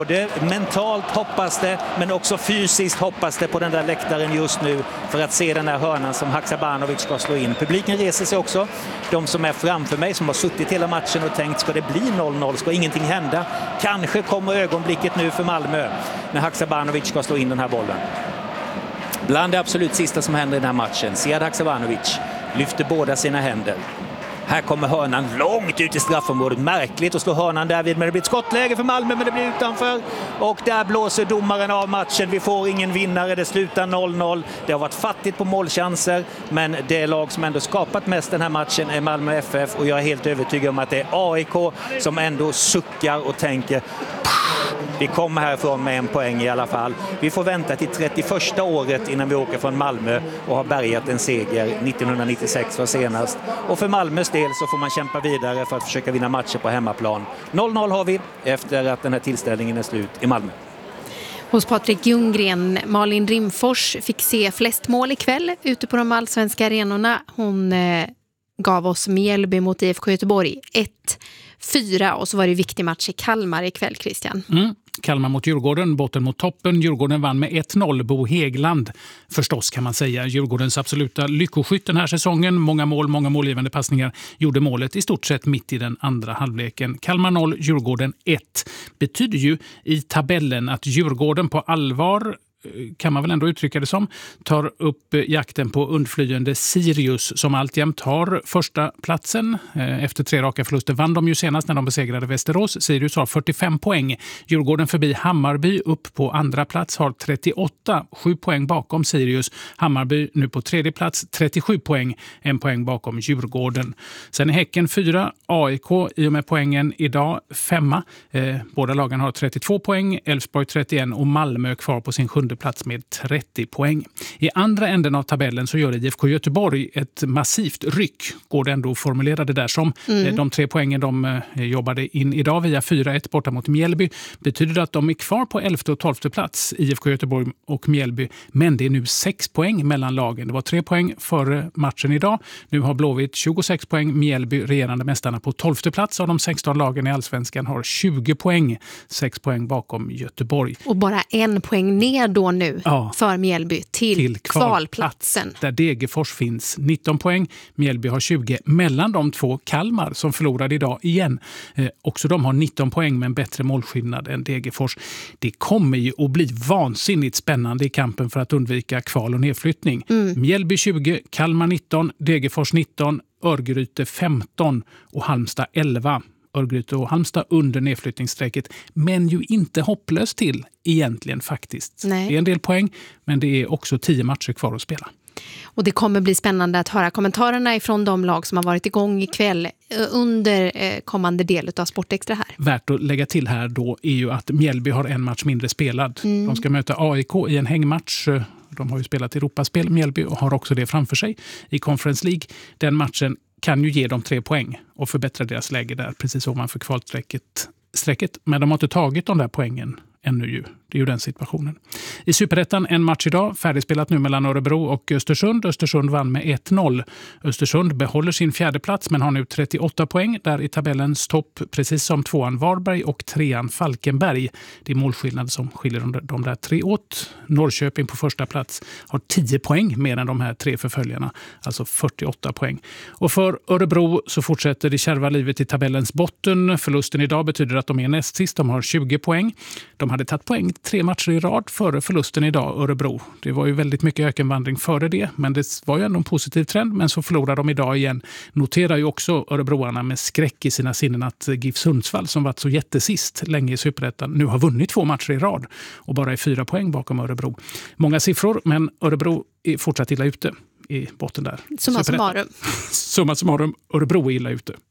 Både mentalt hoppas det, men också fysiskt hoppas det på den där läktaren just nu för att se den här hörnan som Haksabanovic ska slå in. Publiken reser sig också. De som är framför mig som har suttit hela matchen och tänkt, ska det bli 0-0? Ska ingenting hända? Kanske kommer ögonblicket nu för Malmö när Haksabanovic ska slå in den här bollen. Bland det absolut sista som händer i den här matchen. Sead Haksabanovic lyfter båda sina händer. Här kommer hörnan långt ut i straffområdet. Märkligt att slå hörnan där vid, men det blir ett skottläge för Malmö, men det blir utanför. Och där blåser domaren av matchen. Vi får ingen vinnare, det slutar 0-0. Det har varit fattigt på målchanser, men det lag som ändå skapat mest den här matchen är Malmö FF. Och jag är helt övertygad om att det är AIK som ändå suckar och tänker, vi kommer härifrån med en poäng i alla fall. Vi får vänta till 31 året innan vi åker från Malmö och har bärgat en seger. 1996 var senast. Och för Malmös del så får man kämpa vidare för att försöka vinna matcher på hemmaplan. 0-0 har vi efter att den här tillställningen är slut i Malmö. Hos Patrik Ljunggren, Malin Rimfors fick se flest mål ikväll ute på de allsvenska arenorna. Hon gav oss Mjällby mot IFK Göteborg 1-4, och så var det viktig match i Kalmar ikväll, Christian. Kalmar mot Djurgården, botten mot toppen. Djurgården vann med 1-0. Bo Hägland förstås, kan man säga. Djurgårdens absoluta lyckoskytt den här säsongen. Många mål, många målgivande passningar. Gjorde målet i stort sett mitt i den andra halvleken. Kalmar 0, Djurgården 1. Betyder ju i tabellen att Djurgården på allvar, kan man väl ändå uttrycka det som, tar upp jakten på undflyende Sirius som alltjämt har första platsen. Efter 3 raka förluster vann de ju senast när de besegrade Västerås. Sirius har 45 poäng. Djurgården förbi Hammarby upp på andra plats har 38, 7 poäng bakom Sirius. Hammarby nu på tredje plats, 37 poäng, 1 poäng bakom Djurgården. Sen är Häcken 4, AIK i och med poängen idag 5. Båda lagen har 32 poäng, Elfsborg 31 och Malmö kvar på sin 7:e plats med 30 poäng. I andra änden av tabellen så gör IFK Göteborg ett massivt ryck. Går det ändå att formulera det där som. De 3 poängen de jobbade in idag via 4-1 borta mot Mjällby. Betyder det att de är kvar på 11:e och 12:e plats, IFK Göteborg och Mjällby. Men det är nu 6 poäng mellan lagen. Det var 3 poäng före matchen idag. Nu har Blåvitt 26 poäng. Mjällby, regerande mästarna, på 12:e plats av de 16 lagen i Allsvenskan, har 20 poäng. 6 poäng bakom Göteborg. Och bara 1 poäng ner då nu för Mjällby till kvalplatsen. Där Degerfors finns 19 poäng. Mjällby har 20. Mellan de två Kalmar som förlorade idag igen. Också de har 19 poäng med en bättre målskillnad än Degerfors. Det kommer ju att bli vansinnigt spännande i kampen för att undvika kval- och nedflyttning. Mjällby 20, Kalmar 19, Degerfors 19, Örgryte 15 och Halmstad 11. Örgryte och Halmstad under nedflyttningsstrecket, men ju inte hopplöst till egentligen faktiskt. Nej. Det är en del poäng, men det är också 10 matcher kvar att spela. Och det kommer bli spännande att höra kommentarerna ifrån de lag som har varit igång ikväll under kommande del av Sportextra här. Värt att lägga till här då är ju att Mjällby har en match mindre spelad. De ska möta AIK i en hängmatch. De har ju spelat Europaspel, Mjällby, och har också det framför sig i Conference League. Den matchen kan ju ge dem 3 poäng och förbättra deras läge där precis ovanför kvalstrecket. Men de har inte tagit de där poängen ännu ju. Det är ju den situationen. I Superettan en match idag, färdigspelat nu mellan Örebro och Östersund. Östersund vann med 1-0. Östersund behåller sin 4:e plats men har nu 38 poäng där i tabellens topp, precis som 2:an Varberg och 3:an Falkenberg. Det är målskillnad som skiljer de där 3 åt. Norrköping på första plats har 10 poäng mer än de här 3 förföljarna, alltså 48 poäng. Och för Örebro så fortsätter det kärva livet i tabellens botten. Förlusten idag betyder att de är näst sist. De har 20 poäng. De hade tagit poäng 3 matcher i rad före förlusten idag, Örebro. Det var ju väldigt mycket ökenvandring före det, men det var ju ändå en positiv trend. Men så förlorar de idag igen. Noterar ju också örebroarna med skräck i sina sinnen att GIF Sundsvall, som varit så jättesist länge i Superettan, nu har vunnit 2 matcher i rad och bara är 4 poäng bakom Örebro. Många siffror, men Örebro är fortsatt illa ute i botten där. Summa summarum. Summa summarum, Örebro är illa ute.